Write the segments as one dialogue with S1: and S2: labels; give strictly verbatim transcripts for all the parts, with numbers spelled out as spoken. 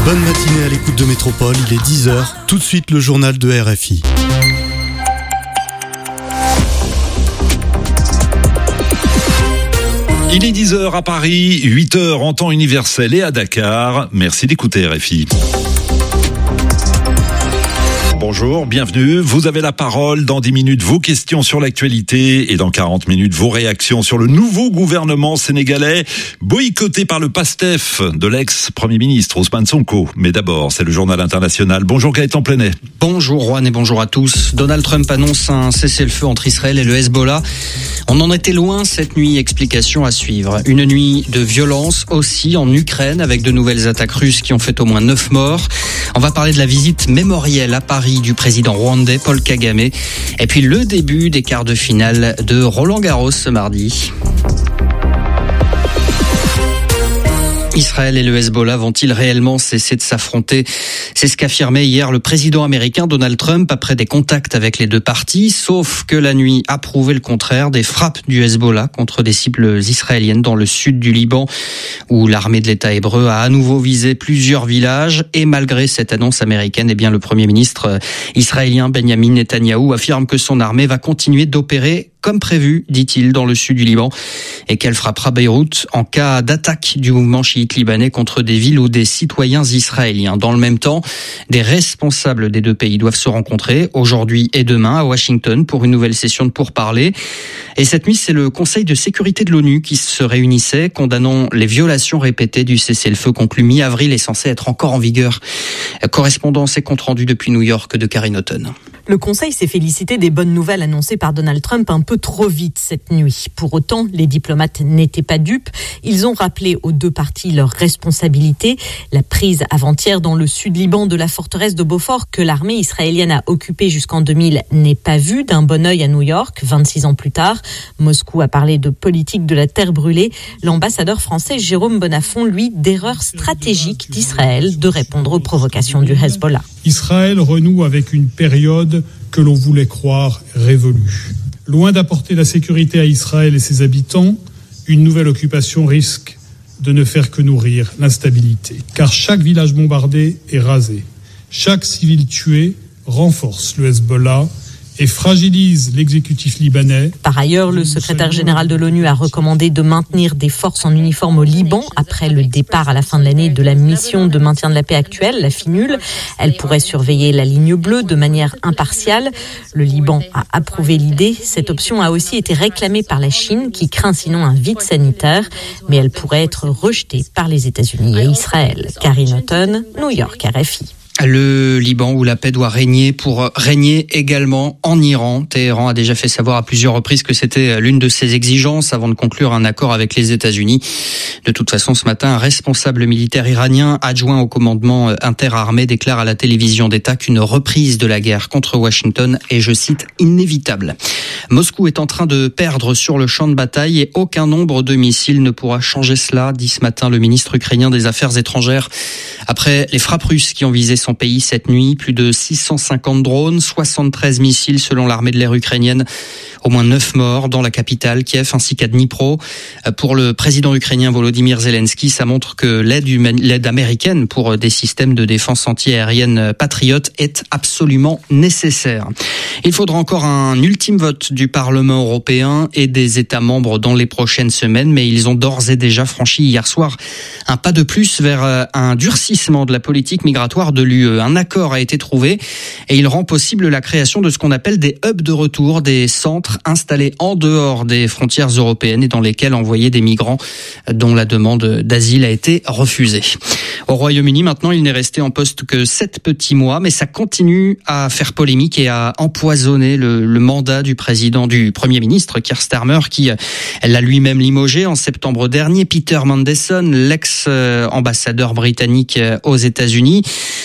S1: Bonne matinée à l'écoute de Métropole, il est dix heures. Tout de suite le journal de R F I.
S2: Il est dix heures à Paris, huit heures en temps universel et à Dakar. Merci d'écouter R F I. Bonjour, bienvenue. Vous avez la parole. Dans dix minutes, vos questions sur l'actualité et dans quarante minutes, vos réactions sur le nouveau gouvernement sénégalais boycotté par le PASTEF de l'ex-premier ministre Ousmane Sonko. Mais d'abord, c'est le journal international. Bonjour Gaëtan Plenet.
S3: Bonjour Juan et bonjour à tous. Donald Trump annonce un cessez-le-feu entre Israël et le Hezbollah. On en était loin cette nuit, explication à suivre. Une nuit de violence aussi en Ukraine avec de nouvelles attaques russes qui ont fait au moins neuf morts. On va parler de la visite mémorielle à Paris du président rwandais Paul Kagame. Et puis le début des quarts de finale de Roland-Garros ce mardi. Israël et le Hezbollah vont-ils réellement cesser de s'affronter ? C'est ce qu'affirmait hier le président américain Donald Trump après des contacts avec les deux parties, sauf que la nuit a prouvé le contraire, des frappes du Hezbollah contre des cibles israéliennes dans le sud du Liban, où l'armée de l'État hébreu a à nouveau visé plusieurs villages. Et malgré cette annonce américaine, eh bien le premier ministre israélien Benjamin Netanyahou affirme que son armée va continuer d'opérer comme prévu, dit-il, dans le sud du Liban, et qu'elle frappera Beyrouth en cas d'attaque du mouvement chiite libanais contre des villes ou des citoyens israéliens. Dans le même temps, des responsables des deux pays doivent se rencontrer aujourd'hui et demain à Washington pour une nouvelle session de pourparlers. Et cette nuit, c'est le Conseil de sécurité de l'ONU qui se réunissait, condamnant les violations répétées du cessez-le-feu conclu mi-avril et censé être encore en vigueur. Correspondance et compte rendu depuis New York de Karine Auton.
S4: Le Conseil s'est félicité des bonnes nouvelles annoncées par Donald Trump un peu trop vite cette nuit. Pour autant, les diplomates n'étaient pas dupes. Ils ont rappelé aux deux parties leurs responsabilités. La prise avant-hier dans le sud Liban de la forteresse de Beaufort que l'armée israélienne a occupée jusqu'en deux mille n'est pas vue d'un bon œil à New York, vingt-six ans plus tard. Moscou a parlé de politique de la terre brûlée. L'ambassadeur français Jérôme Bonnafont, lui, d'erreur stratégique d'Israël de répondre aux provocations du Hezbollah.
S5: Israël renoue avec une période que l'on voulait croire révolue. Loin d'apporter la sécurité à Israël et ses habitants, une nouvelle occupation risque de ne faire que nourrir l'instabilité. Car chaque village bombardé est rasé. Chaque civil tué renforce le Hezbollah et fragilise l'exécutif libanais.
S4: Par ailleurs, le secrétaire général de l'ONU a recommandé de maintenir des forces en uniforme au Liban après le départ à la fin de l'année de la mission de maintien de la paix actuelle, la FINUL. Elle pourrait surveiller la ligne bleue de manière impartiale. Le Liban a approuvé l'idée. Cette option a aussi été réclamée par la Chine qui craint sinon un vide sanitaire, mais elle pourrait être rejetée par les États-Unis et Israël. Karine Auton, New York, R F I.
S3: Le Liban où la paix doit régner pour régner également en Iran. Téhéran a déjà fait savoir à plusieurs reprises que c'était l'une de ses exigences avant de conclure un accord avec les États-Unis. De toute façon, ce matin, un responsable militaire iranien adjoint au commandement interarmé déclare à la télévision d'État qu'une reprise de la guerre contre Washington est, je cite, inévitable. Moscou est en train de perdre sur le champ de bataille et aucun nombre de missiles ne pourra changer cela, dit ce matin le ministre ukrainien des Affaires étrangères. Après les frappes russes qui ont visé son pays cette nuit, plus de six cent cinquante drones, soixante-treize missiles selon l'armée de l'air ukrainienne, au moins neuf morts dans la capitale, Kiev, ainsi qu'à Dnipro. Pour le président ukrainien Volodymyr Zelensky, ça montre que l'aide, humaine, l'aide américaine pour des systèmes de défense anti-aérienne patriotes est absolument nécessaire. Il faudra encore un ultime vote du Parlement européen et des États membres dans les prochaines semaines, mais ils ont d'ores et déjà franchi hier soir un pas de plus vers un durcissement de la politique migratoire de l'U E. Un accord a été trouvé et il rend possible la création de ce qu'on appelle des hubs de retour, des centres installés en dehors des frontières européennes et dans lesquels envoyer des migrants dont la demande d'asile a été refusée. Au Royaume-Uni, maintenant, il n'est resté en poste que sept petits mois, mais ça continue à faire polémique et à empoisonner le, le mandat du président, du Premier ministre Keir Starmer, qui l'a lui-même limogé en septembre dernier. Peter Mandelson, l'ex-ambassadeur britannique aux États-Unis,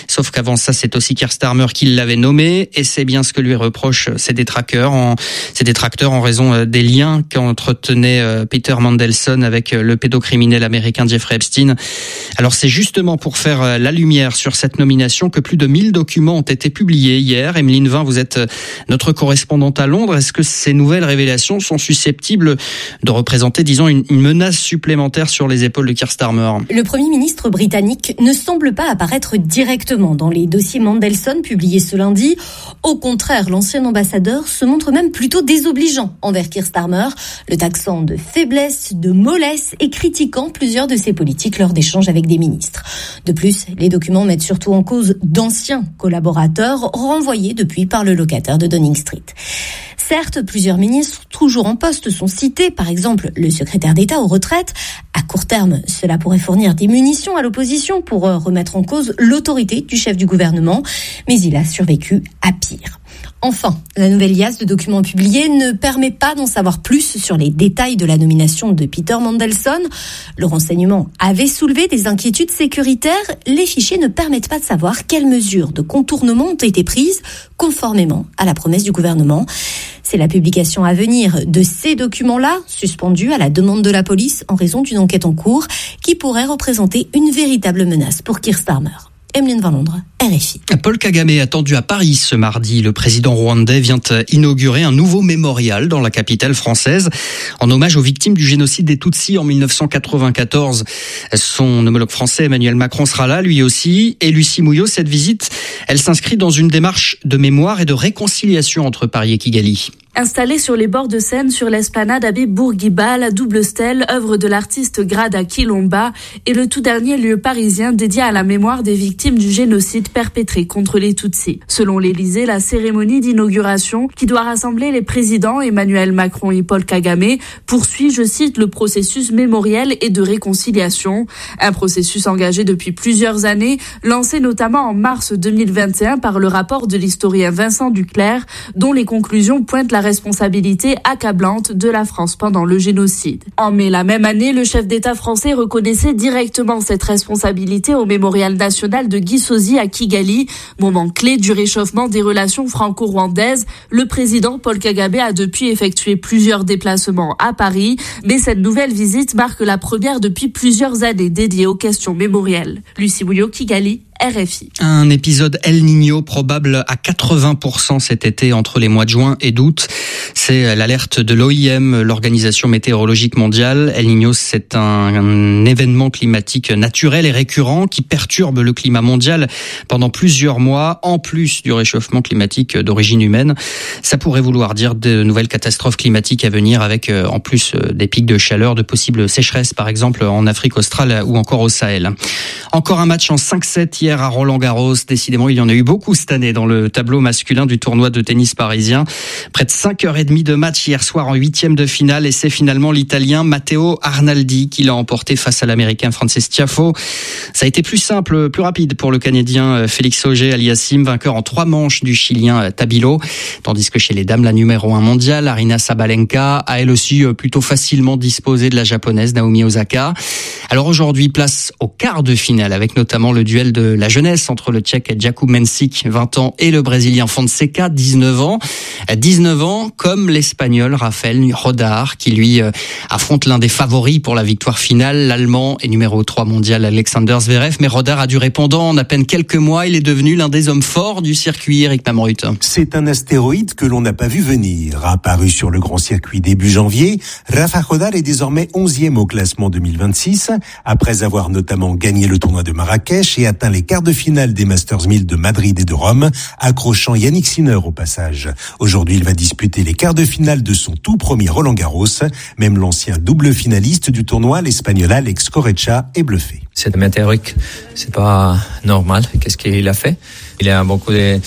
S3: Sauf qu'avant ça, c'est aussi Keir Starmer qui l'avait nommé, et c'est bien ce que lui reprochent ses détracteurs en, ses détracteurs en raison des liens qu'entretenait Peter Mandelson avec le pédocriminel américain Jeffrey Epstein. Alors c'est justement pour faire la lumière sur cette nomination que plus de mille documents ont été publiés hier. Emeline Vin, vous êtes notre correspondante à Londres. Est-ce que ces nouvelles révélations sont susceptibles de représenter, disons, une, une menace supplémentaire sur les épaules de Keir Starmer?
S6: Le Premier ministre britannique ne semble pas apparaître directement dans les dossiers Mandelson publiés ce lundi. Au contraire, l'ancien ambassadeur se montre même plutôt désobligeant envers Keir Starmer, le taxant de faiblesse, de mollesse et critiquant plusieurs de ses politiques lors d'échanges avec des ministres. De plus, les documents mettent surtout en cause d'anciens collaborateurs renvoyés depuis par le locataire de Downing Street. Certes, plusieurs ministres toujours en poste sont cités, par exemple le secrétaire d'État aux retraites. À court terme, cela pourrait fournir des munitions à l'opposition pour remettre en cause l'autorité du chef du gouvernement, mais il a survécu à pire. Enfin, la nouvelle liasse de documents publiés ne permet pas d'en savoir plus sur les détails de la nomination de Peter Mandelson. Le renseignement avait soulevé des inquiétudes sécuritaires. Les fichiers ne permettent pas de savoir quelles mesures de contournement ont été prises conformément à la promesse du gouvernement. C'est la publication à venir de ces documents-là, suspendus à la demande de la police en raison d'une enquête en cours, qui pourrait représenter une véritable menace pour Keir Starmer. Emeline Vin, Londres, R F I.
S3: Paul Kagame attendu à Paris ce mardi. Le président rwandais vient inaugurer un nouveau mémorial dans la capitale française en hommage aux victimes du génocide des Tutsis en dix-neuf cent quatre-vingt-quatorze. Son homologue français Emmanuel Macron sera là, lui aussi. Et Lucie Mouillot, cette visite, elle s'inscrit dans une démarche de mémoire et de réconciliation entre Paris et Kigali.
S7: Installée sur les bords de Seine, sur l'esplanade Abbé Bourguiba, la double stèle, œuvre de l'artiste Grada Kilomba, est le tout dernier lieu parisien dédié à la mémoire des victimes du génocide perpétré contre les Tutsis. Selon l'Élysée, la cérémonie d'inauguration, qui doit rassembler les présidents Emmanuel Macron et Paul Kagame, poursuit, je cite, le processus mémoriel et de réconciliation. Un processus engagé depuis plusieurs années, lancé notamment en mars deux mille vingt et un par le rapport de l'historien Vincent Duclerc, dont les conclusions pointent la responsabilité accablante de la France pendant le génocide. En mai la même année, le chef d'État français reconnaissait directement cette responsabilité au Mémorial national de Guy Sozy à Kigali, moment clé du réchauffement des relations franco-rwandaises. Le président Paul Kagame a depuis effectué plusieurs déplacements à Paris, mais cette nouvelle visite marque la première depuis plusieurs années dédiée aux questions mémorielles. Lucie Mouillot, Kigali, R F I.
S3: Un épisode El Niño probable à quatre-vingts pour cent cet été entre les mois de juin et d'août. C'est l'alerte de l'O I M, l'Organisation météorologique mondiale. El Niño, c'est un, un événement climatique naturel et récurrent qui perturbe le climat mondial pendant plusieurs mois, en plus du réchauffement climatique d'origine humaine. Ça pourrait vouloir dire de nouvelles catastrophes climatiques à venir avec en plus des pics de chaleur, de possibles sécheresses par exemple en Afrique australe ou encore au Sahel. Encore un match en cinq sept hier à Roland-Garros. Décidément, il y en a eu beaucoup cette année dans le tableau masculin du tournoi de tennis parisien. Près de cinq heures trente de match hier soir en huitième de finale et c'est finalement l'Italien Matteo Arnaldi qui l'a emporté face à l'Américain Frances Tiafoe. Ça a été plus simple, plus rapide pour le Canadien Félix Auger-Aliassime, vainqueur en trois manches du Chilien Tabilo. Tandis que chez les dames, la numéro un mondiale, Aryna Sabalenka, a elle aussi plutôt facilement disposé de la Japonaise Naomi Osaka. Alors aujourd'hui, place au quart de finale avec notamment le duel de la jeunesse entre le Tchèque Jakub Mensik, vingt ans, et le Brésilien Fonseca, dix-neuf ans. dix-neuf ans, comme l'Espagnol Rafael Rodar, qui lui affronte l'un des favoris pour la victoire finale, l'Allemand et numéro trois mondial Alexander Zverev. Mais Rodar a du répondant. En à peine quelques mois, il est devenu l'un des hommes forts du circuit, Eric Mamrut.
S8: C'est un astéroïde que l'on n'a pas vu venir. Apparu sur le grand circuit début janvier, Rafa Rodar est désormais onzième au classement deux mille vingt-six, après avoir notamment gagné le tournoi de Marrakech et atteint les quarts de finale des Masters mille de Madrid et de Rome, accrochant Yannick Sinner au passage. Aujourd'hui, il va disputer les quarts de finale de son tout premier Roland-Garros. Même l'ancien double finaliste du tournoi, l'Espagnol Alex Corretja, est bluffé.
S9: C'est météorique, c'est pas normal. Qu'est-ce qu'il a fait? Il a beaucoup de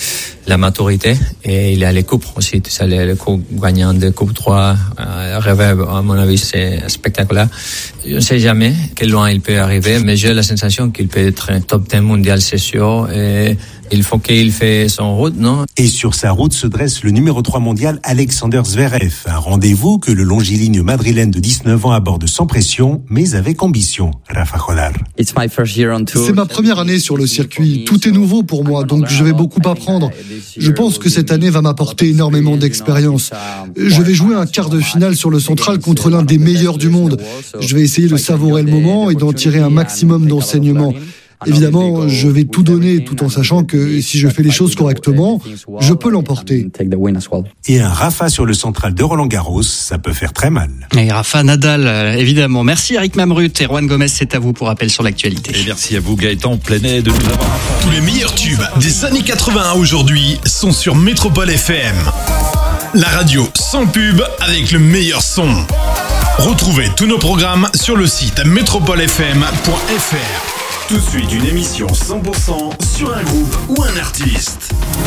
S9: la maturité et il a les coupes aussi. Tu sais, les, les coupes gagnants de Coupe trois, euh, Reverb, à mon avis, c'est spectaculaire. Je ne sais jamais quel loin il peut arriver, mais j'ai la sensation qu'il peut être un top dix mondial, c'est sûr. Et il faut qu'il fasse son route, non?
S8: Et sur sa route se dresse le numéro trois mondial Alexander Zverev. Un rendez-vous que le longiligne madrilène de dix-neuf ans aborde sans pression, mais avec ambition. Rafa Jodar.
S10: C'est ma première année sur le circuit. Tout est nouveau pour moi, donc je vais beaucoup apprendre. Je pense que cette année va m'apporter énormément d'expérience. Je vais jouer un quart de finale sur le central contre l'un des meilleurs du monde. Je vais essayer de savourer le moment et d'en tirer un maximum d'enseignements. Évidemment, je vais tout donner tout en sachant que si je fais les choses correctement, je peux l'emporter.
S8: Et un Rafa sur le central de Roland-Garros, ça peut faire très mal.
S3: Et Rafa Nadal, évidemment. Merci Eric Mamrut et Juan Gomez, c'est à vous pour rappel sur l'actualité.
S2: Et merci à vous Gaëtan Plenet de nous avoir informés.
S11: Tous les meilleurs tubes des années quatre-vingts à aujourd'hui sont sur Métropole F M. La radio sans pub avec le meilleur son. Retrouvez tous nos programmes sur le site métropole f m point f r.
S12: Tout de suite, une émission cent pour cent sur un groupe ou un artiste.